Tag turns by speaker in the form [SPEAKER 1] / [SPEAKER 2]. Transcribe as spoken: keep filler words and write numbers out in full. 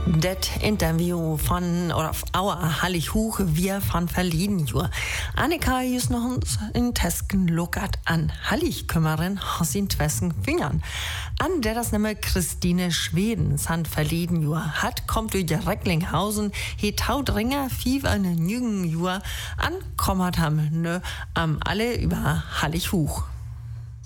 [SPEAKER 1] Das Interview von, oder auf Auer Hallig-Huch, wir von verliehen Jur. Annika ist noch uns in Tesken lockert an Hallig kümmern, aus in Twesken Fingern. An der das nämlich Christine Schweden san verliehen Jur hat, kommt durch Recklinghausen, he taudringer, fief eine Jügen Jur, an kommert ham, nö, am alle über Hallig-Huch.